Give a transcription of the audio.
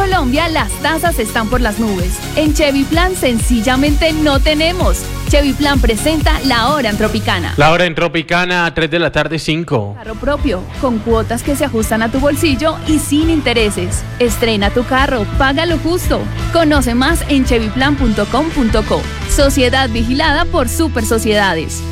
Colombia las tasas están por las nubes. En Chevy Plan sencillamente no tenemos. Chevy Plan presenta La Hora en Tropicana. La Hora en Tropicana, 3 de la tarde, 5. Carro propio, con cuotas que se ajustan a tu bolsillo y sin intereses. Estrena tu carro, paga lo justo. Conoce más en chevyplan.com.co. Sociedad vigilada por Super Sociedades.